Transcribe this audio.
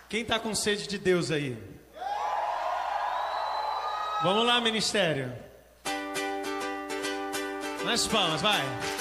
Quem tá com sede de Deus aí? Vamos lá, ministério. Mais palmas, vai.